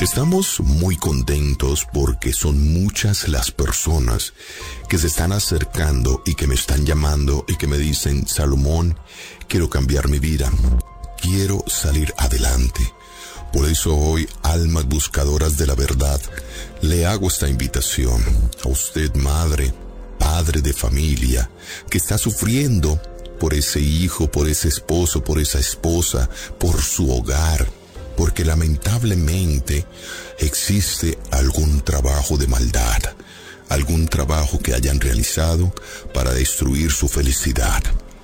Estamos muy contentos porque son muchas las personas que se están acercando y que me están llamando y que me dicen: Salomón, quiero cambiar mi vida, quiero salir adelante. Por eso hoy, almas buscadoras de la verdad, le hago esta invitación a usted, madre, padre de familia, que está sufriendo por ese hijo, por ese esposo, por esa esposa, por su hogar, porque lamentablemente existe algún trabajo de maldad, algún trabajo que hayan realizado para destruir su felicidad.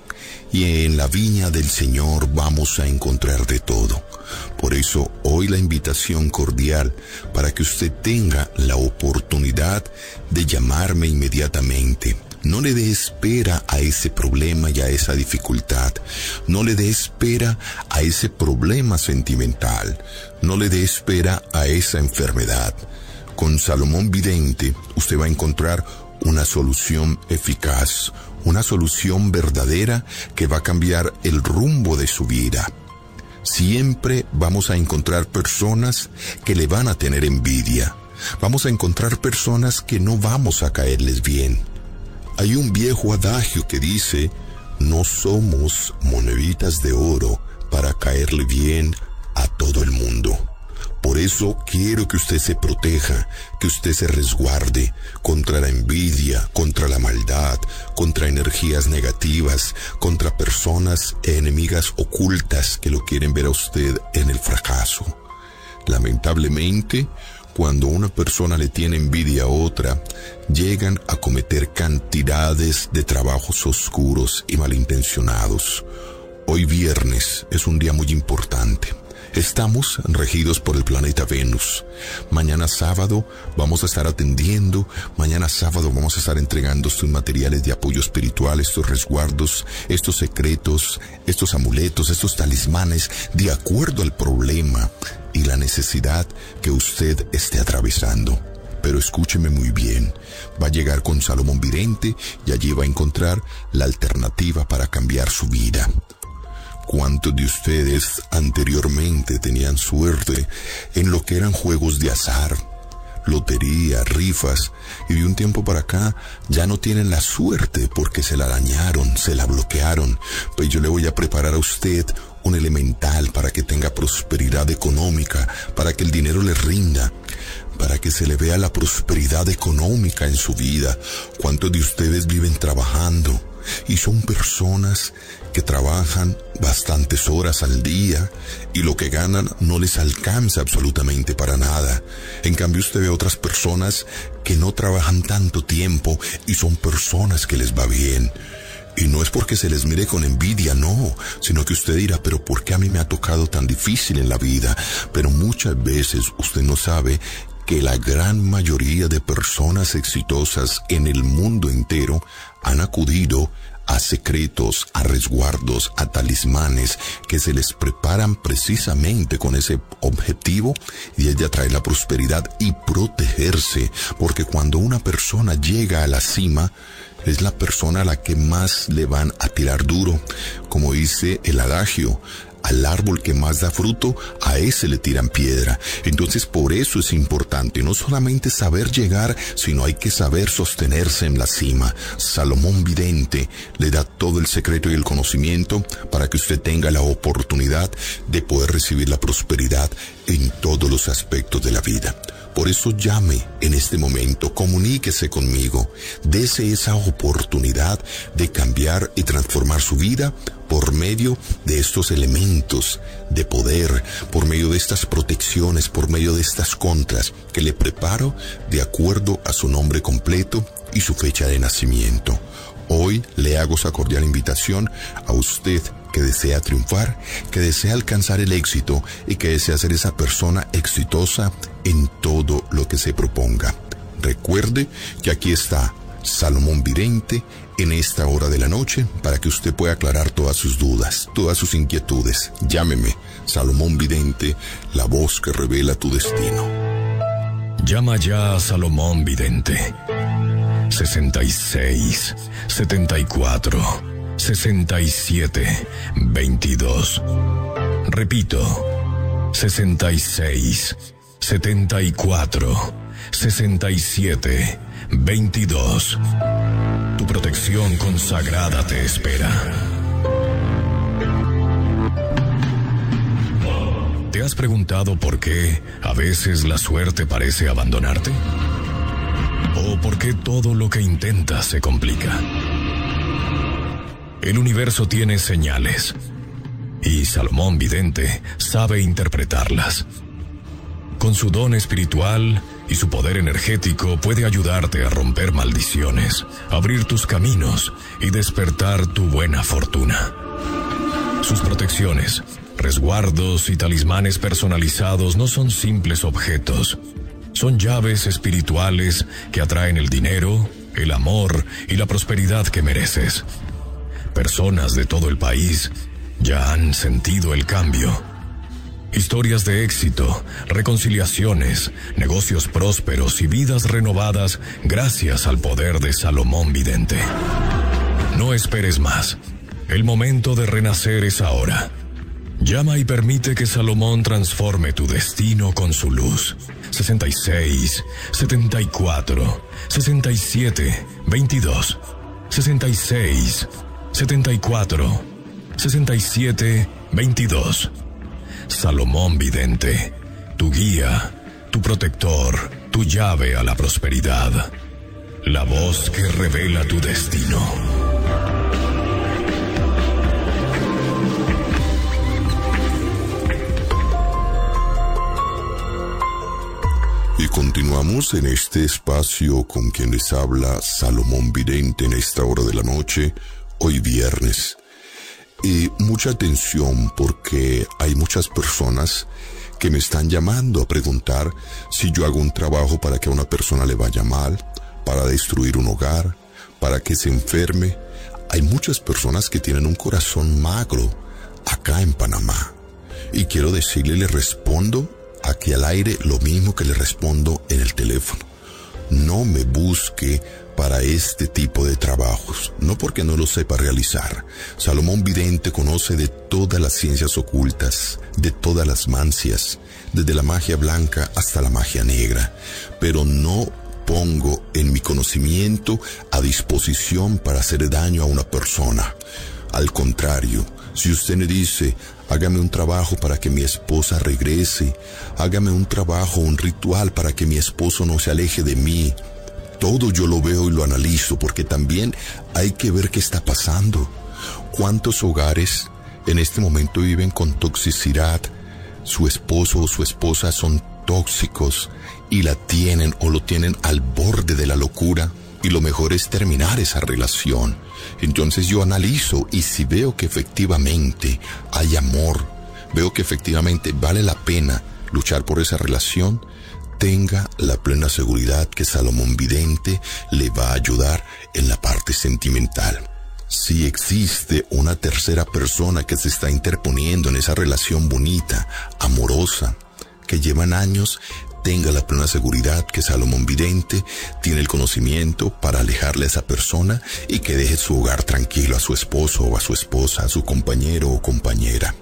Y en la viña del Señor vamos a encontrar de todo. Por eso hoy la invitación cordial para que usted tenga la oportunidad de llamarme inmediatamente. No le dé espera a ese problema y a esa dificultad. No le dé espera a ese problema sentimental. No le dé espera a esa enfermedad. Con Salomón Vidente usted va a encontrar una solución eficaz, una solución verdadera que va a cambiar el rumbo de su vida. Siempre vamos a encontrar personas que le van a tener envidia. Vamos a encontrar personas que no vamos a caerles bien. Hay un viejo adagio que dice: no somos moneditas de oro para caerle bien a todo el mundo. Por eso quiero que usted se proteja, que usted se resguarde contra la envidia, contra la maldad, contra energías negativas, contra personas enemigas ocultas que lo quieren ver a usted en el fracaso. Lamentablemente, cuando una persona le tiene envidia a otra, llegan a cometer cantidades de trabajos oscuros y malintencionados. Hoy viernes es un día muy importante. Estamos regidos por el planeta Venus. Mañana sábado vamos a estar atendiendo, mañana sábado vamos a estar entregando estos materiales de apoyo espiritual, estos resguardos, estos secretos, estos amuletos, estos talismanes, de acuerdo al problema y la necesidad que usted esté atravesando. Pero escúcheme muy bien, va a llegar con Salomón Vidente y allí va a encontrar la alternativa para cambiar su vida. ¿Cuántos de ustedes anteriormente tenían suerte en lo que eran juegos de azar, lotería, rifas, y de un tiempo para acá ya no tienen la suerte porque se la dañaron, se la bloquearon? Pues yo le voy a preparar a usted un elemental para que tenga prosperidad económica, para que el dinero le rinda, para que se le vea la prosperidad económica en su vida. ¿Cuántos de ustedes viven trabajando y son personas que trabajan bastantes horas al día y lo que ganan no les alcanza absolutamente para nada? En cambio usted ve a otras personas que no trabajan tanto tiempo y son personas que les va bien. Y no es porque se les mire con envidia, no, sino que usted dirá: pero ¿por qué a mí me ha tocado tan difícil en la vida? Pero muchas veces usted no sabe que la gran mayoría de personas exitosas en el mundo entero han acudido a secretos, a resguardos, a talismanes que se les preparan precisamente con ese objetivo, y es de atraer la prosperidad y protegerse, porque cuando una persona llega a la cima, es la persona a la que más le van a tirar duro. Como dice el adagio: al árbol que más da fruto, a ese le tiran piedra. Entonces por eso es importante no solamente saber llegar, sino hay que saber sostenerse en la cima. Salomón Vidente le da todo el secreto y el conocimiento para que usted tenga la oportunidad de poder recibir la prosperidad en todos los aspectos de la vida. Por eso llame en este momento, comuníquese conmigo, dese esa oportunidad de cambiar y transformar su vida por medio de estos elementos de poder, por medio de estas protecciones, por medio de estas contras que le preparo de acuerdo a su nombre completo y su fecha de nacimiento. Hoy le hago esa cordial invitación a usted que desea triunfar, que desea alcanzar el éxito y que desea ser esa persona exitosa en todo lo que se proponga. Recuerde que aquí está Salomón Vidente en esta hora de la noche para que usted pueda aclarar todas sus dudas, todas sus inquietudes. Llámeme, Salomón Vidente, la voz que revela tu destino. Llama ya a Salomón Vidente. 66 74 67 22. Repito, 66 74 67 22. Tu protección consagrada te espera. ¿Te has preguntado por qué a veces la suerte parece abandonarte? ¿O por qué todo lo que intentas se complica? El universo tiene señales, y Salomón Vidente sabe interpretarlas. Con su don espiritual y su poder energético puede ayudarte a romper maldiciones, abrir tus caminos y despertar tu buena fortuna. Sus protecciones, resguardos y talismanes personalizados no son simples objetos. Son llaves espirituales que atraen el dinero, el amor y la prosperidad que mereces. Personas de todo el país ya han sentido el cambio. Historias de éxito, reconciliaciones, negocios prósperos y vidas renovadas gracias al poder de Salomón Vidente. No esperes más. El momento de renacer es ahora. Llama y permite que Salomón transforme tu destino con su luz. 66 74 67 22. 66 74 67 22. Salomón Vidente, tu guía, tu protector, tu llave a la prosperidad. La voz que revela tu destino. Y continuamos en este espacio con quien les habla Salomón Vidente en esta hora de la noche, hoy viernes. Y mucha atención porque hay muchas personas que me están llamando a preguntar si yo hago un trabajo para que a una persona le vaya mal, para destruir un hogar, para que se enferme. Hay muchas personas que tienen un corazón magro acá en Panamá. Y quiero decirle, le respondo aquí al aire lo mismo que le respondo en el teléfono. No me busque para este tipo de trabajos, no porque no lo sepa realizar. Salomón Vidente conoce de todas las ciencias ocultas, de todas las mancias, desde la magia blanca hasta la magia negra, pero no pongo en mi conocimiento a disposición para hacer daño a una persona. Al contrario, si usted me dice, hágame un trabajo para que mi esposa regrese, hágame un trabajo, un ritual para que mi esposo no se aleje de mí, todo yo lo veo y lo analizo, porque también hay que ver qué está pasando. ¿Cuántos hogares en este momento viven con toxicidad? Su esposo o su esposa son tóxicos y la tienen o lo tienen al borde de la locura, y lo mejor es terminar esa relación. Entonces yo analizo, y si veo que efectivamente hay amor, veo que efectivamente vale la pena luchar por esa relación, tenga la plena seguridad que Salomón Vidente le va a ayudar en la parte sentimental. Si existe una tercera persona que se está interponiendo en esa relación bonita, amorosa, que llevan años, tenga la plena seguridad que Salomón Vidente tiene el conocimiento para alejarle a esa persona y que deje su hogar tranquilo a su esposo o a su esposa, a su compañero o compañera.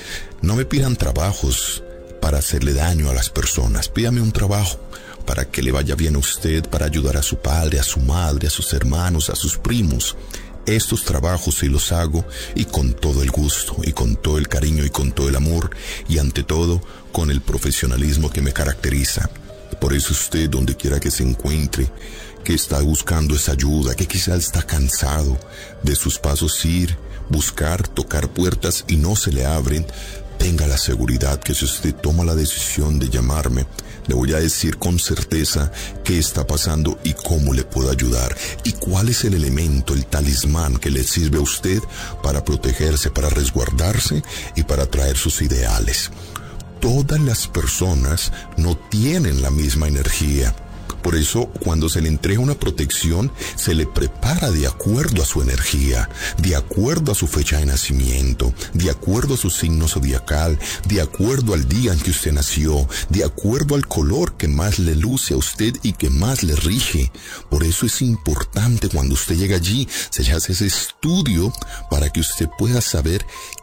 No me pidan trabajos para hacerle daño a las personas. Pídame un trabajo para que le vaya bien a usted, para ayudar a su padre, a su madre, a sus hermanos, a sus primos. Estos trabajos sí los hago, y con todo el gusto, y con todo el cariño, y con todo el amor, y ante todo, con el profesionalismo que me caracteriza. Por eso usted, donde quiera que se encuentre, que está buscando esa ayuda, que quizás está cansado de sus pasos ir, buscar, tocar puertas y no se le abren, tenga la seguridad que si usted toma la decisión de llamarme, le voy a decir con certeza qué está pasando y cómo le puedo ayudar, y cuál es el elemento, el talismán que le sirve a usted para protegerse, para resguardarse y para traer sus ideales. Todas las personas no tienen la misma energía. Por eso, cuando se le entrega una protección, se le prepara de acuerdo a su energía, de acuerdo a su fecha de nacimiento, de acuerdo a su signo zodiacal, de acuerdo al día en que usted nació, de acuerdo al color que más le luce a usted y que más le rige. Por eso es importante, cuando usted llega allí, se hace ese estudio para que usted pueda saber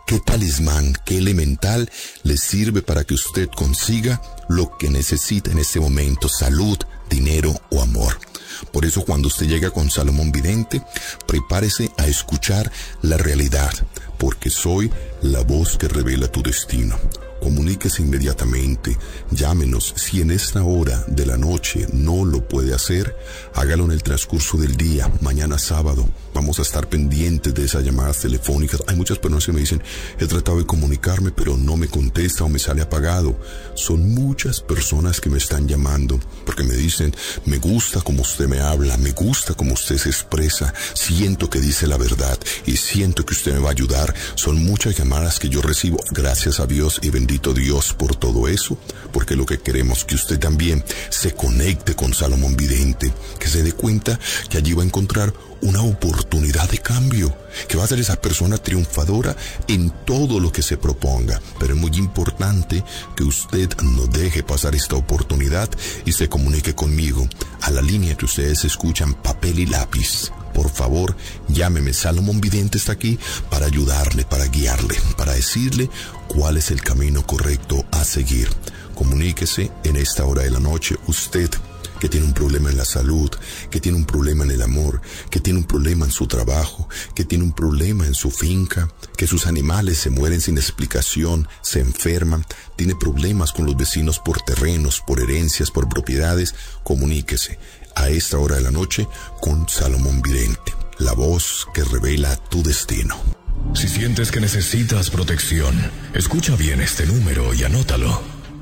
¿Qué talismán, qué elemental le sirve para que usted consiga lo que necesita en este momento? Salud, dinero o amor. Por eso cuando usted llega con Salomón Vidente, prepárese a escuchar la realidad, porque soy la voz que revela tu destino. Comuníquese inmediatamente, llámenos. Si en esta hora de la noche no lo puede hacer, hágalo en el transcurso del día. Mañana sábado vamos a estar pendientes de esas llamadas telefónicas. Hay muchas personas que me dicen, he tratado de comunicarme pero no me contesta o me sale apagado. Son muchas personas que me están llamando porque me dicen, me gusta como usted me habla, me gusta como usted se expresa, siento que dice la verdad y siento que usted me va a ayudar. Son muchas llamadas que yo recibo, gracias a Dios, y bendito Dios por todo eso, porque lo que queremos es que usted también se conecte con Salomón Vidente, que se dé cuenta que allí va a encontrar una oportunidad de cambio, que va a ser esa persona triunfadora en todo lo que se proponga. Pero es muy importante que usted no deje pasar esta oportunidad y se comunique conmigo a la línea que ustedes escuchan, papel y lápiz. Por favor, llámeme. Salomón Vidente está aquí para ayudarle, para guiarle, para decirle cuál es el camino correcto a seguir. Comuníquese en esta hora de la noche. Usted que tiene un problema en la salud, que tiene un problema en el amor, que tiene un problema en su trabajo, que tiene un problema en su finca, que sus animales se mueren sin explicación, se enferman, tiene problemas con los vecinos por terrenos, por herencias, por propiedades, comuníquese a esta hora de la noche con Salomón Vidente, la voz que revela tu destino. Si sientes que necesitas protección, escucha bien este número y anótalo.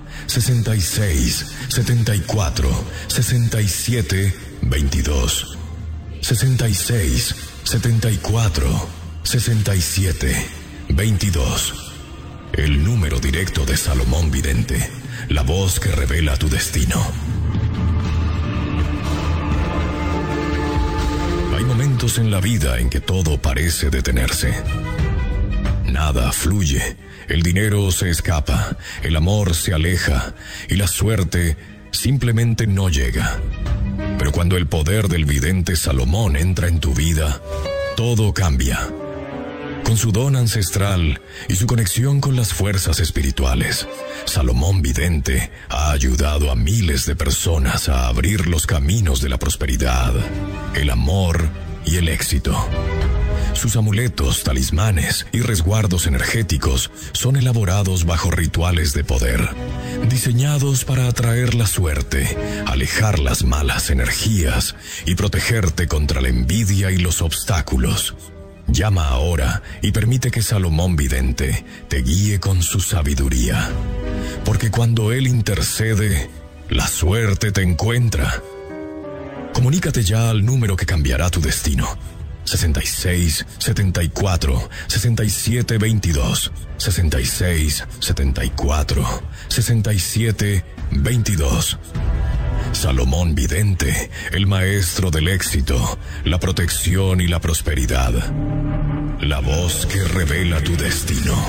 66 74 67 22. 66 74 67 22. El número directo de Salomón Vidente, la voz que revela tu destino. Hay momentos en la vida en que todo parece detenerse. Nada fluye, el dinero se escapa, el amor se aleja y la suerte simplemente no llega. Pero cuando el poder del vidente Salomón entra en tu vida, todo cambia. Con su don ancestral y su conexión con las fuerzas espirituales, Salomón Vidente ha ayudado a miles de personas a abrir los caminos de la prosperidad, el amor y el éxito. Sus amuletos, talismanes y resguardos energéticos son elaborados bajo rituales de poder, diseñados para atraer la suerte, alejar las malas energías y protegerte contra la envidia y los obstáculos. Llama ahora y permite que Salomón Vidente te guíe con su sabiduría, porque cuando él intercede, la suerte te encuentra. Comunícate ya al número que cambiará tu destino. 66 74 67 22. 66 74 67 22. Salomón Vidente, el maestro del éxito, la protección y la prosperidad. La voz que revela tu destino.